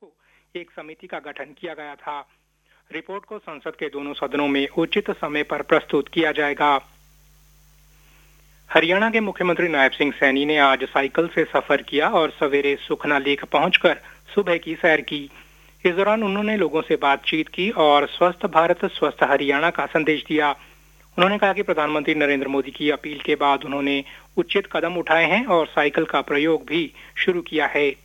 को एक समिति का गठन किया गया था। रिपोर्ट को संसद के दोनों सदनों में उचित समय पर प्रस्तुत किया जाएगा। हरियाणा के मुख्यमंत्री नायब सिंह सैनी ने आज साइकिल से सफर किया और सवेरे सुखना लेक पहुंचकर सुबह की सैर की। इस दौरान उन्होंने लोगों से बातचीत की और स्वस्थ भारत स्वस्थ हरियाणा का संदेश दिया। उन्होंने कहा कि प्रधानमंत्री नरेंद्र मोदी की अपील के बाद उन्होंने उचित कदम उठाए हैं और साइकिल का प्रयोग भी शुरू किया है।